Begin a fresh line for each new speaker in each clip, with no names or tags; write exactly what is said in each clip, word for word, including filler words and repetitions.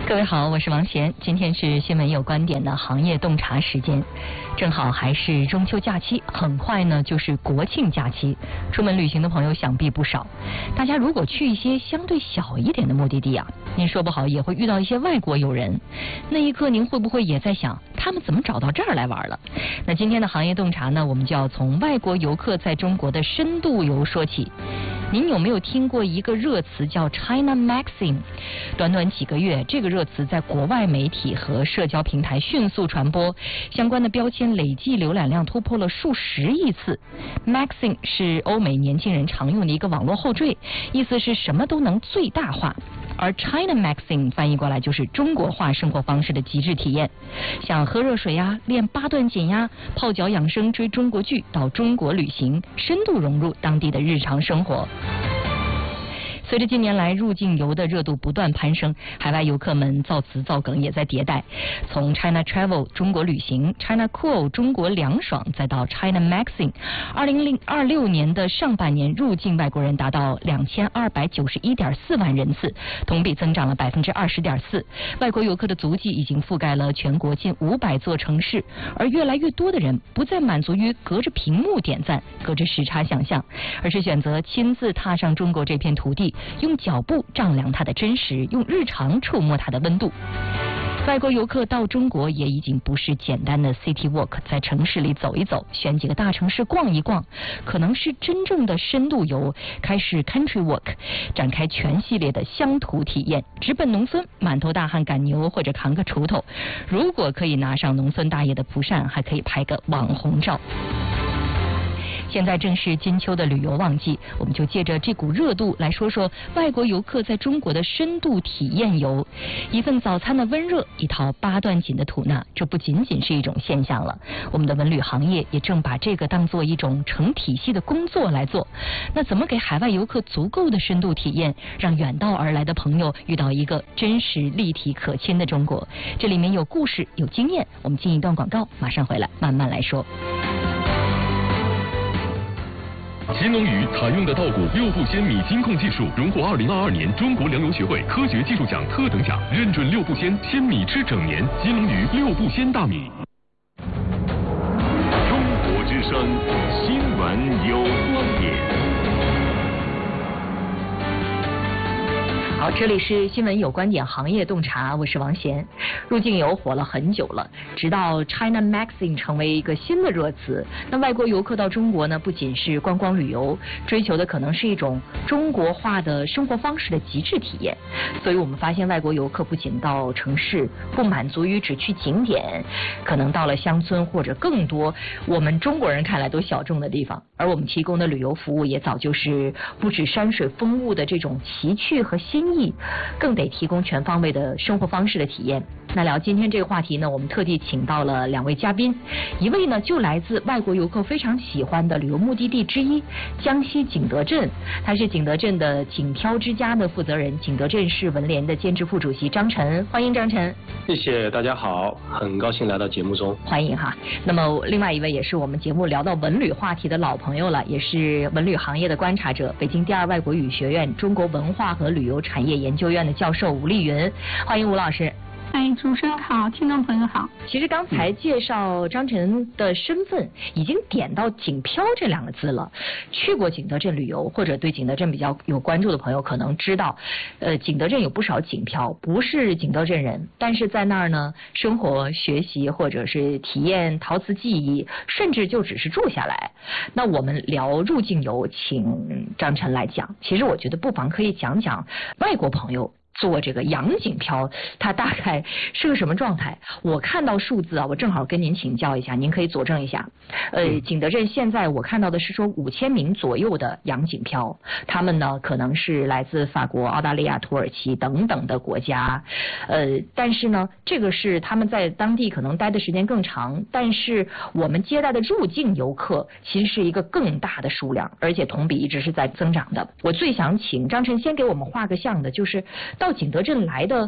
各位好，我是王贤，今天是新闻有观点的行业洞察时间，正好还是中秋假期，很快呢就是国庆假期，出门旅行的朋友想必不少。大家如果去一些相对小一点的目的地啊，您说不好也会遇到一些外国友人，那一刻您会不会也在想，他们怎么找到这儿来玩了？那今天的行业洞察呢，我们就要从外国游客在中国的深度游说起。您有没有听过一个热词叫 China Maxing？ 短短几个月，这个热词在国外媒体和社交平台迅速传播，相关的标签累计浏览量突破了数十亿次。Maxing 是欧美年轻人常用的一个网络后缀，意思是什么都能最大化。而 China Maxing 翻译过来就是中国化生活方式的极致体验，像喝热水呀、练八段锦呀、泡脚养生、追中国剧，到中国旅行，深度融入当地的日常生活。随着近年来入境游的热度不断攀升，海外游客们造词造梗也在迭代，从 China Travel 中国旅行、China Cool 中国凉爽，再到 China Maxing。二零二六年的上半年入境外国人达到两千二百九十一点四万人次，同比增长了百分之二十点四。外国游客的足迹已经覆盖了全国近五百座城市，而越来越多的人不再满足于隔着屏幕点赞、隔着时差想象，而是选择亲自踏上中国这片土地，用脚步丈量它的真实，用日常触摸它的温度。外国游客到中国也已经不是简单的 city walk， 在城市里走一走，选几个大城市逛一逛，可能是真正的深度游，开始 country walk， 展开全系列的乡土体验，直奔农村，满头大汗赶牛或者扛个锄头，如果可以拿上农村大爷的蒲扇，还可以拍个网红照。现在正是金秋的旅游旺季，我们就借着这股热度来说说外国游客在中国的深度体验游。一份早餐的温热，一套八段锦的吐纳，这不仅仅是一种现象了，我们的文旅行业也正把这个当做一种成体系的工作来做。那怎么给海外游客足够的深度体验，让远道而来的朋友遇到一个真实立体可亲的中国？这里面有故事，有经验，我们进一段广告，马上回来慢慢来说。
新龙鱼采用的稻谷六步鲜米金控技术，荣获二零二二年中国粮油学会科学技术奖特等奖，认准六步鲜，鲜米吃整年。新龙鱼六步鲜大米。
中国之声新闻有观点。
好，这里是新闻有观点行业洞察，我是王贤。入境游火了很久了，直到 China Maxing 成为一个新的热词。那外国游客到中国呢，不仅是观光旅游，追求的可能是一种中国化的生活方式的极致体验。所以我们发现外国游客不仅到城市，不满足于只去景点，可能到了乡村或者更多我们中国人看来都小众的地方。而我们提供的旅游服务也早就是不止山水风物的这种奇趣和新意，更得提供全方位的生活方式的体验。那聊今天这个话题呢，我们特地请到了两位嘉宾，一位呢就来自外国游客非常喜欢的旅游目的地之一江西景德镇，他是景德镇的景漂之家的负责人，景德镇市文联的兼职副主席张晨，欢迎张晨。
谢谢大家好，很高兴来到节目中，
欢迎哈。那么另外一位也是我们节目聊到文旅话题的老朋友了，也是文旅行业的观察者，北京第二外国语学院中国文化和旅游产业研究院的教授吴丽云，欢迎吴老师。
哎，主持人好，听众朋友好。
其实刚才介绍张晨的身份，已经点到景漂这两个字了。去过景德镇旅游或者对景德镇比较有关注的朋友可能知道，呃，景德镇有不少景漂，不是景德镇人，但是在那儿呢，生活、学习或者是体验陶瓷技艺，甚至就只是住下来。那我们聊入境游，请张晨来讲。其实我觉得不妨可以讲讲外国朋友做这个洋景漂，它大概是个什么状态？我看到数字啊，我正好跟您请教一下，您可以佐证一下。呃，景德镇现在我看到的是说五千名左右的洋景漂，他们呢可能是来自法国、澳大利亚、土耳其等等的国家。呃，但是呢，这个是他们在当地可能待的时间更长，但是我们接待的入境游客其实是一个更大的数量，而且同比一直是在增长的。我最想请张晨先给我们画个像的，就是到景德镇来的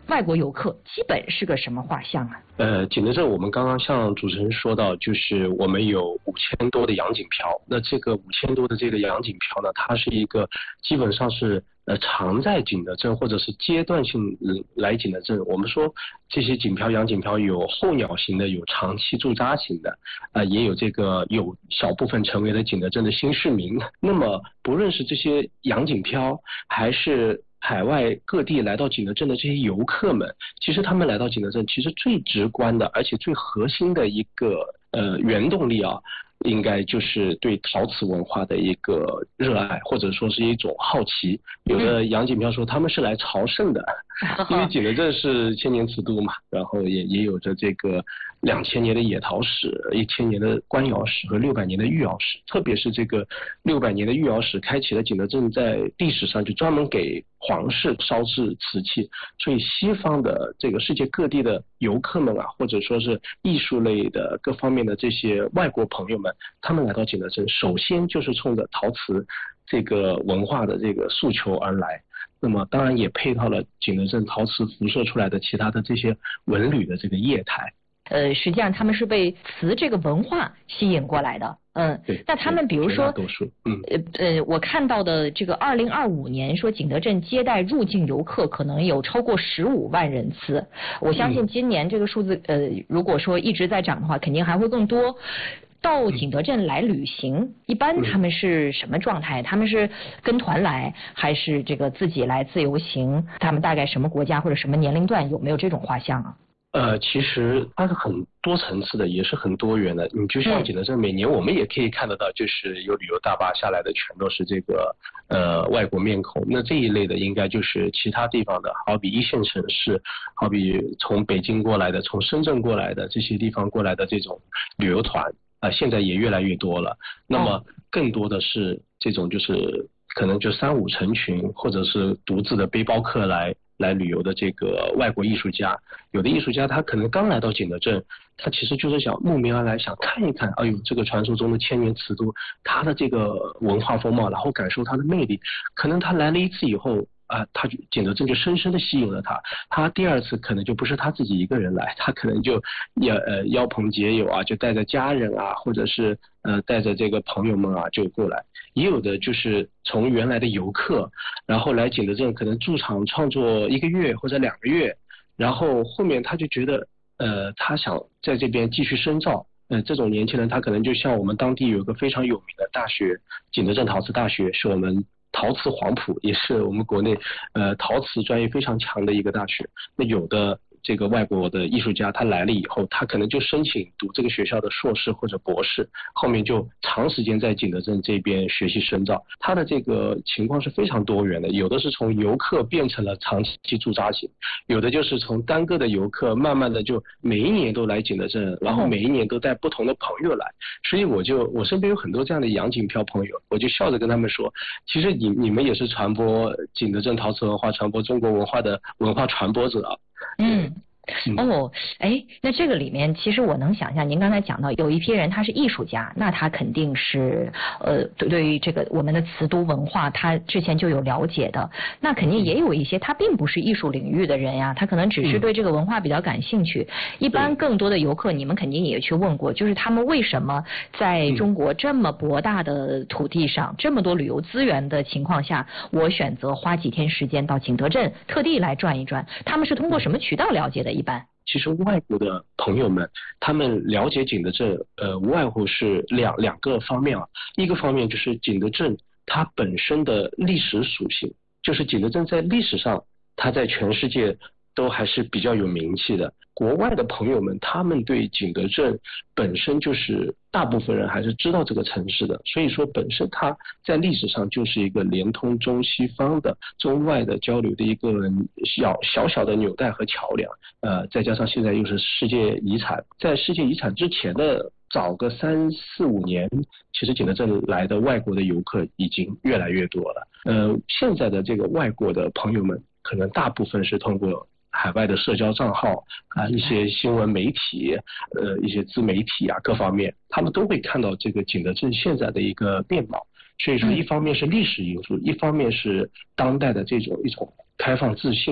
外国游客基本是个什么画像啊？
呃，景德镇我们刚刚像主持人说到，就是我们有五千多的洋景票，那这个五千多的这个洋景票呢，它是一个基本上是呃常在景德镇或者是阶段性来景德镇。我们说这些景票洋景票有候鸟型的，有长期驻扎型的，呃也有这个有小部分成为了景德镇的新市民。那么不论是这些洋景票还是海外各地来到景德镇的这些游客们，其实他们来到景德镇，其实最直观的，而且最核心的一个呃原动力啊，应该就是对陶瓷文化的一个热爱，或者说是一种好奇。有的洋景票说他们是来朝圣的，因为景德镇是千年瓷都嘛，然后也也有着这个两千年的野陶史、一千年的官窑史和六百年的御窑史。特别是这个六百年的御窑史，开启了景德镇在历史上就专门给皇室烧制瓷器，所以西方的这个世界各地的游客们啊，或者说是艺术类的各方面的这些外国朋友们，他们来到景德镇，首先就是冲着陶瓷这个文化的这个诉求而来。那么当然也配套了景德镇陶瓷辐射出来的其他的这些文旅的这个业态。
呃，实际上他们是被瓷这个文化吸引过来的。嗯，
对。
那他们比如说，
嗯，
呃呃，我看到的这个二零二五年说景德镇接待入境游客可能有超过十五万人次，我相信今年这个数字，呃，如果说一直在涨的话，肯定还会更多。到景德镇来旅行，一般他们是什么状态？他们是跟团来，还是这个自己来自由行？他们大概什么国家或者什么年龄段？有没有这种画像啊？
呃，其实它是很多层次的，也是很多元的。你就像景德镇，每年我们也可以看得到，就是有旅游大巴下来的，全都是这个呃外国面孔。那这一类的，应该就是其他地方的，好比一线城市，好比从北京过来的，从深圳过来的这些地方过来的这种旅游团。啊、呃，现在也越来越多了。那么更多的是这种就是可能就三五成群，或者是独自的背包客来来旅游的这个外国艺术家。有的艺术家他可能刚来到景德镇，他其实就是想慕名而来，想看一看，哎呦，这个传说中的千年瓷都，它的这个文化风貌，然后感受它的魅力。可能他来了一次以后。啊，他就景德镇就深深的吸引了他，他第二次可能就不是他自己一个人来，他可能就要呃邀朋结友啊，就带着家人啊，或者是呃带着这个朋友们啊就过来。也有的就是从原来的游客，然后来景德镇可能驻场创作一个月或者两个月，然后后面他就觉得呃他想在这边继续深造。呃，这种年轻人他可能就像我们当地有一个非常有名的大学，景德镇陶瓷大学，是我们陶瓷黄埔，也是我们国内呃陶瓷专业非常强的一个大学。那有的这个外国的艺术家他来了以后，他可能就申请读这个学校的硕士或者博士，后面就长时间在景德镇这边学习深造。他的这个情况是非常多元的，有的是从游客变成了长期驻扎型，有的就是从单个的游客慢慢的就每一年都来景德镇，然后每一年都带不同的朋友来。所以我就我身边有很多这样的洋景票朋友，我就笑着跟他们说，其实你你们也是传播景德镇陶瓷文化、传播中国文化的文化传播者啊。
嗯。哦，哎，那这个里面其实我能想象，您刚才讲到有一批人他是艺术家，那他肯定是呃对对于这个我们的瓷都文化他之前就有了解的，那肯定也有一些他并不是艺术领域的人呀，他可能只是对这个文化比较感兴趣。一般更多的游客你们肯定也去问过，就是他们为什么在中国这么博大的土地上，这么多旅游资源的情况下，我选择花几天时间到景德镇特地来转一转，他们是通过什么渠道了解的？一般
其实外国的朋友们，他们了解景德镇，呃，无外乎是两两个方面啊。一个方面就是景德镇它本身的历史属性，就是景德镇在历史上，它在全世界都还是比较有名气的。国外的朋友们，他们对景德镇本身就是大部分人还是知道这个城市的，所以说本身它在历史上就是一个连通中西方的中外的交流的一个小小小的纽带和桥梁。呃，再加上现在又是世界遗产，在世界遗产之前的早个三四五年，其实景德镇来的外国的游客已经越来越多了。呃，现在的这个外国的朋友们，可能大部分是通过海外的社交账号啊，一些新闻媒体，呃，一些自媒体啊，各方面，他们都会看到这个景德镇现在的一个面貌。所以说，一方面是历史因素，一方面是当代的这种一种开放自信，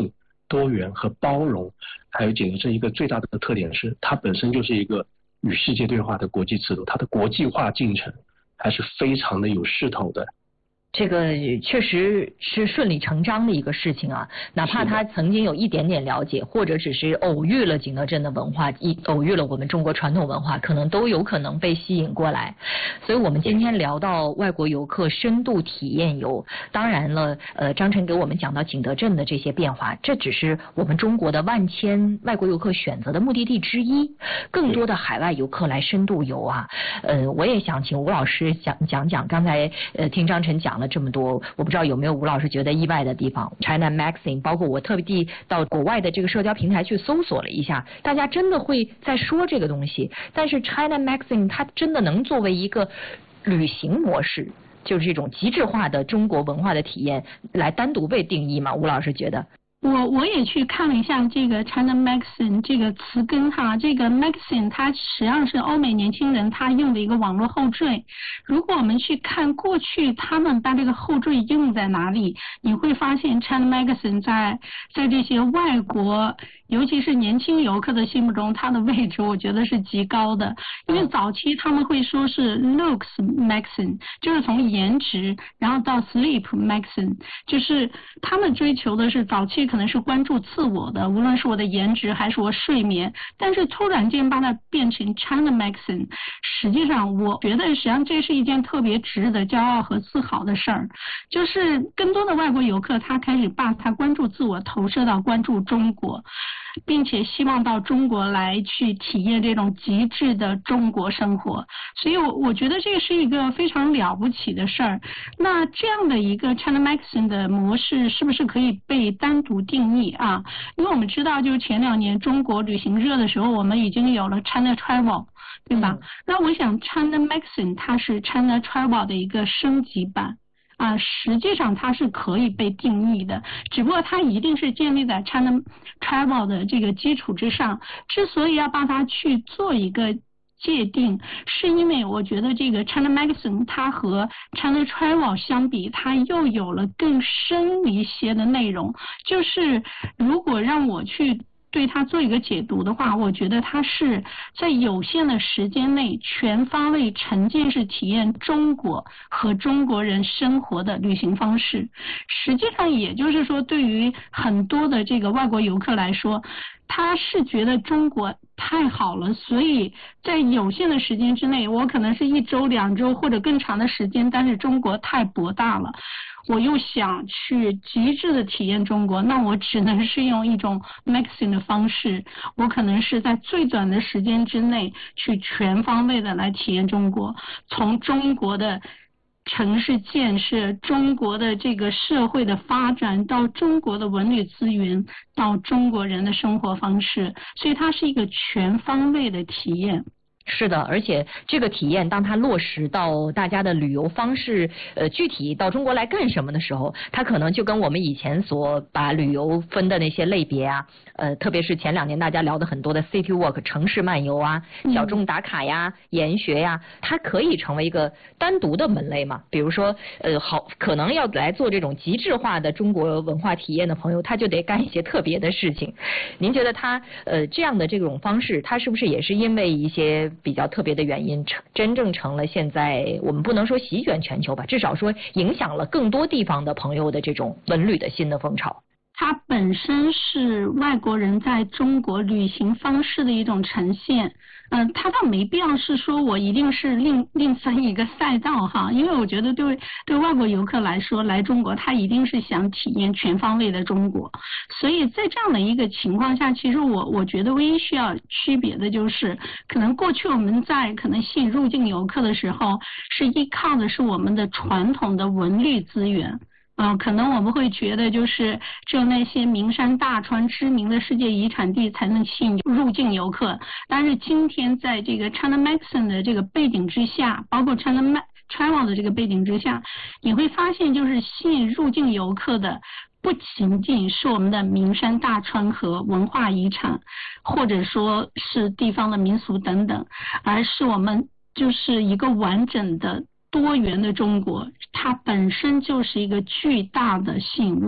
多元和包容，还有景德镇一个最大的特点是，它本身就是一个与世界对话的国际制度，它的国际化进程还是非常的有势头的。
这个确实是顺理成章的一个事情啊，哪怕他曾经有一点点了解，或者只是偶遇了景德镇的文化，一偶遇了我们中国传统文化，可能都有可能被吸引过来。所以我们今天聊到外国游客深度体验游，当然了，呃，张晨给我们讲到景德镇的这些变化，这只是我们中国的万千外国游客选择的目的地之一，更多的海外游客来深度游啊。呃，我也想请吴老师讲讲讲，刚才呃听张晨讲了这么多，我不知道有没有吴老师觉得意外的地方。 China Magazine 包括我特地到国外的这个社交平台去搜索了一下，大家真的会在说这个东西，但是 China Magazine 它真的能作为一个旅行模式，就是这种极致化的中国文化的体验来单独被定义吗？吴老师觉得？
我我也去看了一下这个 China Magazine 这个词根哈，这个 Magazine 它实际上是欧美年轻人他用的一个网络后缀。如果我们去看过去他们把这个后缀用在哪里，你会发现 China Magazine 在在这些外国尤其是年轻游客的心目中，它的位置我觉得是极高的。因为早期他们会说是 looks magazine， 就是从颜值然后到 sleep magazine， 就是他们追求的是早期可能是关注自我的，无论是我的颜值还是我睡眠，但是突然间把它变成 China magazine， 实际上我觉得实际上这是一件特别值得骄傲和自豪的事儿，就是更多的外国游客他开始把他关注自我投射到关注中国，并且希望到中国来去体验这种极致的中国生活，所以我我觉得这是一个非常了不起的事儿。那这样的一个 China Magazine 的模式是不是可以被单独定义啊？因为我们知道就是前两年中国旅行热的时候，我们已经有了 China Travel， 对吧？嗯、那我想 China Magazine 它是 China Travel 的一个升级版。啊，实际上它是可以被定义的，只不过它一定是建立在 China Travel 的这个基础之上。之所以要把它去做一个界定，是因为我觉得这个 China Magazine 它和 China Travel 相比，它又有了更深一些的内容。就是如果让我去对它做一个解读的话，我觉得它是在有限的时间内全方位沉浸式体验中国和中国人生活的旅行方式。实际上也就是说，对于很多的这个外国游客来说，他是觉得中国太好了，所以在有限的时间之内，我可能是一周两周或者更长的时间，但是中国太博大了，我又想去极致的体验中国，那我只能是用一种 magazine 的方式，我可能是在最短的时间之内去全方位的来体验中国，从中国的城市建设，中国的这个社会的发展，到中国的文旅资源，到中国人的生活方式，所以它是一个全方位的体验。
是的，而且这个体验当它落实到大家的旅游方式，呃，具体到中国来干什么的时候，它可能就跟我们以前所把旅游分的那些类别啊，呃，特别是前两年大家聊的很多的 city walk 城市漫游啊，小众打卡呀、研学呀，它可以成为一个单独的门类嘛。比如说，呃，好，可能要来做这种极致化的中国文化体验的朋友，他就得干一些特别的事情。您觉得他呃这样的这种方式，他是不是也是因为一些比较特别的原因，成真正成了现在我们不能说席卷全球吧，至少说影响了更多地方的朋友的这种文旅的新的风潮？
它本身是外国人在中国旅行方式的一种呈现。嗯、呃，它倒没必要是说我一定是另另分一个赛道哈，因为我觉得对对外国游客来说，来中国他一定是想体验全方位的中国，所以在这样的一个情况下，其实我我觉得唯一需要区别的就是，可能过去我们在可能吸引入境游客的时候，是依靠的是我们的传统的文旅资源。嗯、呃，可能我们会觉得就是只有那些名山大川知名的世界遗产地才能吸引入境游客，但是今天在这个 China Magazine 的这个背景之下，包括 China Travel 的这个背景之下，你会发现就是吸引入境游客的不仅仅是我们的名山大川和文化遗产，或者说是地方的民俗等等，而是我们就是一个完整的多元的中国，它本身就是一个巨大的吸引物。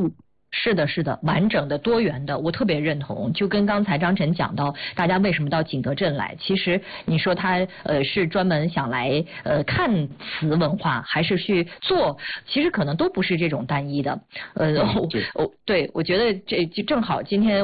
是的，是的，完整的、多元的，我特别认同。就跟刚才张晨讲到，大家为什么到景德镇来？其实你说他呃是专门想来呃看瓷文化，还是去做？其实可能都不是这种单一的。呃，我、哦、对，我觉得这就正好今天。